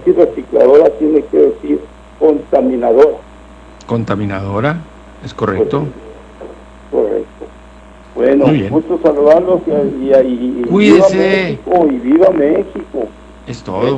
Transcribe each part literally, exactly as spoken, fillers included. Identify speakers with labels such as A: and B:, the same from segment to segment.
A: decir recicladora, tiene que decir contaminadora.
B: Contaminadora, es correcto.
A: Correcto. Bueno, gusto saludarlos y, y, y, y
B: cuídese.
A: Viva México, y viva México.
B: Es todo.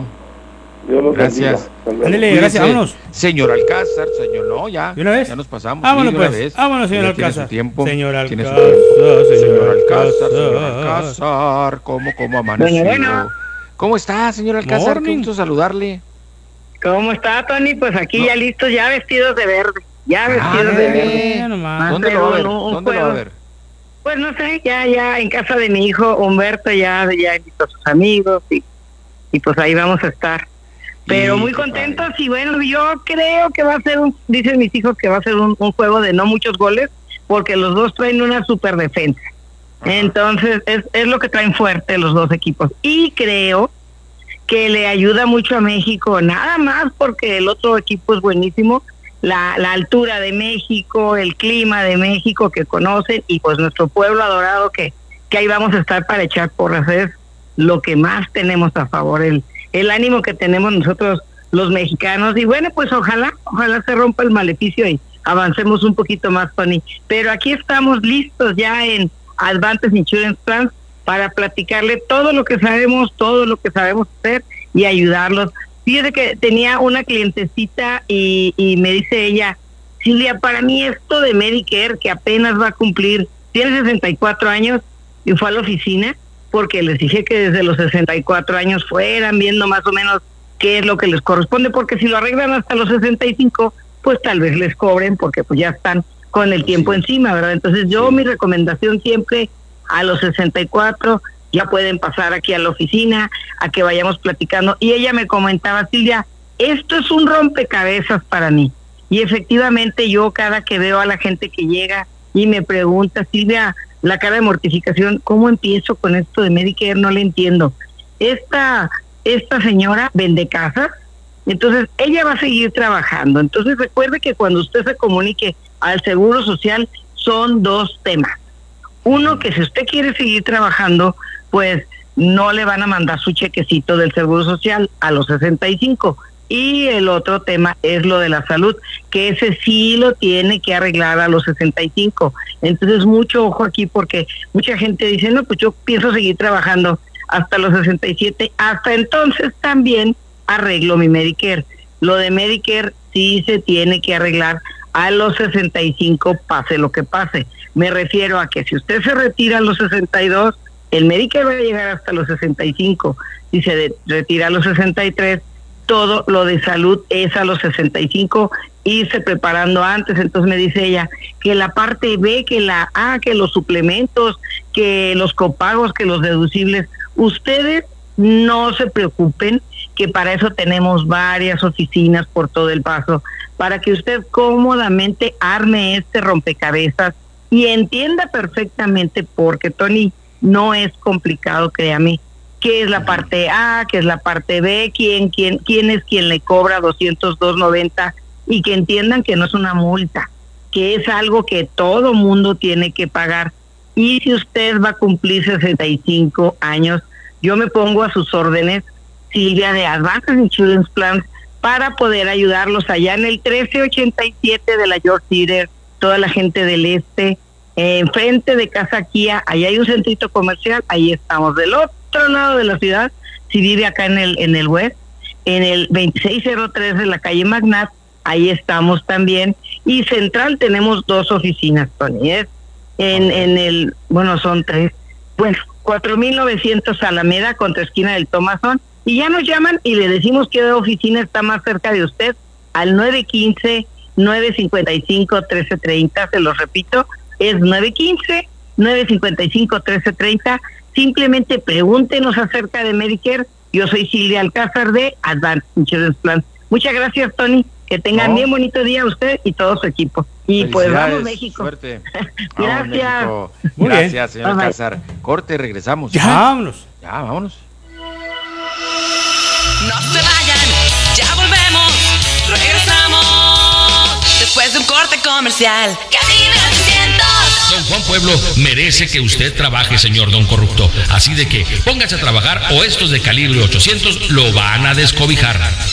A: Dios
B: gracias.
C: Ándale, gracias, vámonos.
B: Señor Alcázar, señor, no, ya.
C: ¿De una vez?
B: Ya nos pasamos.
C: Vámonos,
B: sí,
C: pues.
B: Vez.
C: Vámonos, señor Alcázar.
B: Tiempo.
C: Señor
B: Alcázar,
C: señor,
B: señor Alcázar, señor Alcázar. ¿Cómo, cómo amaneció?
D: Bueno, bueno.
B: ¿Cómo está, señor Alcázar?
C: Morning.
B: Qué gusto saludarle.
D: ¿Cómo está, Tony? Pues aquí
B: no.
D: ya listos, ya vestidos de verde. Ya vestidos
B: ah,
D: de verde.
B: ¿Dónde lo va a ver? ¿Dónde lo va a ver?
D: Pues no sé, ya ya en casa de mi hijo Humberto, ya ya invitó a sus amigos y, y pues ahí vamos a estar. Pero
B: y
D: muy contentos padre. Y bueno, yo creo que va a ser, un, dicen mis hijos que va a ser un, un juego de no muchos goles, porque los dos traen una super defensa. Ajá. Entonces es, es lo que traen fuerte los dos equipos. Y creo que le ayuda mucho a México, nada más porque el otro equipo es buenísimo, la, la altura de México, el clima de México que conocen y pues nuestro pueblo adorado que, que ahí vamos a estar para echar porras, es lo que más tenemos a favor, el, el ánimo que tenemos nosotros los mexicanos y bueno, pues ojalá, ojalá se rompa el maleficio y avancemos un poquito más, Tony. Pero aquí estamos listos ya en Advantage Insurance Plans para platicarle todo lo que sabemos, todo lo que sabemos hacer y ayudarlos. Fíjate que tenía una clientecita y, y me dice ella, Silvia, para mí esto de Medicare, que apenas va a cumplir, tiene sesenta y cuatro años y fue a la oficina, porque les dije que desde los sesenta y cuatro años fueran viendo más o menos qué es lo que les corresponde, porque si lo arreglan hasta los sesenta y cinco, pues tal vez les cobren, porque pues ya están con el tiempo sí. encima, ¿verdad? Entonces yo sí. mi recomendación siempre a los sesenta y cuatro ya pueden pasar aquí a la oficina, a que vayamos platicando. Y ella me comentaba, Silvia, esto es un rompecabezas para mí. Y efectivamente yo cada que veo a la gente que llega y me pregunta, Silvia, la cara de mortificación, ¿cómo empiezo con esto de Medicare? No le entiendo. Esta, esta señora vende casas, entonces ella va a seguir trabajando. Entonces recuerde que cuando usted se comunique al Seguro Social son dos temas. Uno, que si usted quiere seguir trabajando, pues no le van a mandar su chequecito del Seguro Social a los sesenta y cinco. Y el otro tema es lo de la salud, que ese sí lo tiene que arreglar a los sesenta y cinco. Entonces, mucho ojo aquí, porque mucha gente dice, no, pues yo pienso seguir trabajando hasta los sesenta y siete. Hasta entonces también arreglo mi Medicare. Lo de Medicare sí se tiene que arreglar a los sesenta y cinco, pase lo que pase. Me refiero a que si usted se retira a los sesenta y dos, el Medicare va a llegar hasta los sesenta y cinco. Si se de, retira a los sesenta y tres, todo lo de salud es a los sesenta y cinco, irse preparando antes. Entonces me dice ella que la parte B, que la A, que los suplementos, que los copagos, que los deducibles, ustedes no se preocupen, que para eso tenemos varias oficinas por todo el Paso, para que usted cómodamente arme este rompecabezas y entienda perfectamente, porque Tony, no es complicado, créame, qué es la parte A, qué es la parte B, quién, quién, quién es quien le cobra doscientos dos noventa, y que entiendan que no es una multa, que es algo que todo mundo tiene que pagar. Y si usted va a cumplir sesenta y cinco años, yo me pongo a sus órdenes, Silvia, de Advantage Insurance Plans, para poder ayudarlos allá en el trece ochenta y siete de la George Theater, toda la gente del este, eh, enfrente de Casa Kia, ahí hay un centrito comercial, ahí estamos. Del otro lado de la ciudad, si vive acá en el en el West, en el veintiséis cero tres de la calle Magnat, ahí estamos también. Y Central tenemos dos oficinas, Tony, es en, en el, bueno, son tres, bueno, cuatro mil novecientos Alameda, contra esquina del Thomason, y ya nos llaman y le decimos qué oficina está más cerca de usted, al nueve uno cinco, nueve cinco cinco, uno tres tres cero, se lo repito, es nueve uno cinco, nueve cinco cinco, uno tres tres cero. Simplemente pregúntenos acerca de Medicare. Yo soy Silvia Alcázar de Advantage Insurance Plan. Muchas gracias, Tony. Que tengan no. bien bonito día usted y todo su equipo. Y pues vamos, México.
B: Suerte.
D: Gracias.
B: México. Gracias, señor Alcázar. Corte, regresamos.
C: Ya, vámonos.
B: Ya, vámonos.
E: No se vayan, ya volvemos, regresamos después de un corte comercial. Cabina ochocientos.
F: Don Juan Pueblo merece que usted trabaje, señor Don Corrupto. Así de que póngase a trabajar o estos de calibre ochocientos lo van a descobijar.